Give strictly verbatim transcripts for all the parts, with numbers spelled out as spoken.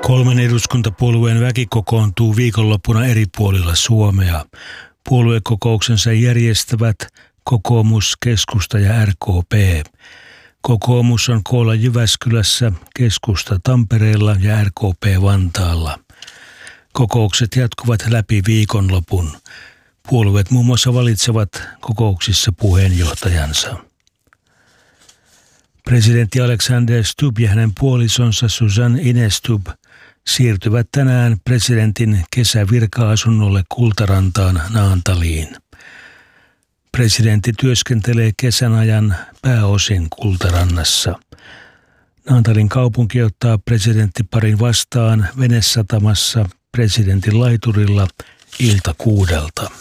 Kolmen eduskuntapuolueen väki kokoontuu viikonloppuna eri puolilla Suomea. Puoluekokouksensa järjestävät kokoomus, keskusta ja R K P. Kokoomus on koolla Jyväskylässä, keskusta Tampereella ja R K P Vantaalla. Kokoukset jatkuvat läpi viikonlopun. Puolueet muun muassa valitsevat kokouksissa puheenjohtajansa. Presidentti Alexander Stubb ja hänen puolisonsa Susanne Ines Stubb siirtyvät tänään presidentin kesävirka-asunnolle Kultarantaan Naantaliin. Presidentti työskentelee kesän ajan pääosin Kultarannassa. Naantalin kaupunki ottaa presidenttiparin vastaan venesatamassa presidentin laiturilla ilta kuudelta.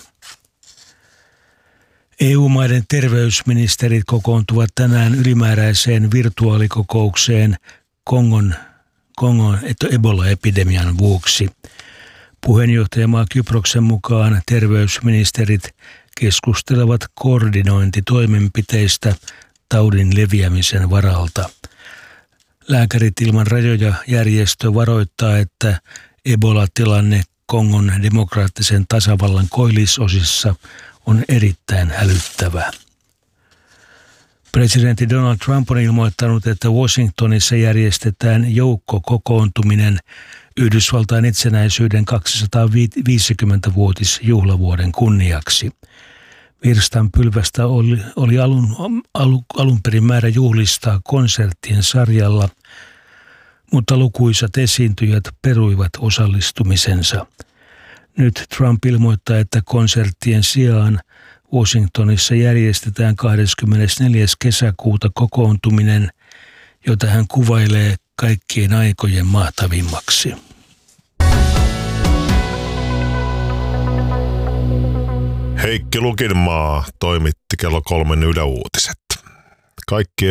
E U-maiden terveysministerit kokoontuvat tänään ylimääräiseen virtuaalikokoukseen Kongon, Kongon Ebola-epidemian vuoksi. Puheenjohtajamaa Kyproksen mukaan terveysministerit keskustelevat koordinointitoimenpiteistä taudin leviämisen varalta. Lääkärit ilman rajoja järjestö varoittaa, että Ebola-tilanne Kongon demokraattisen tasavallan koillisosissa on erittäin hälyttävä. Presidentti Donald Trump on ilmoittanut, että Washingtonissa järjestetään joukkokokoontuminen Yhdysvaltain itsenäisyyden kaksisataaviisikymmentävuotisjuhlavuoden kunniaksi. Virstanpylvästä oli, oli alun, alun, alun perin määrä juhlistaa konserttien sarjalla, mutta lukuisat esiintyjät peruivat osallistumisensa. Nyt Trump ilmoittaa, että konserttien sijaan Washingtonissa järjestetään kahdeskymmenesneljäs kesäkuuta kokoontuminen, jota hän kuvailee kaikkien aikojen mahtavimmaksi. Heikki Lukinmaa toimitti kello kolmen Yle Uutiset. Kaikki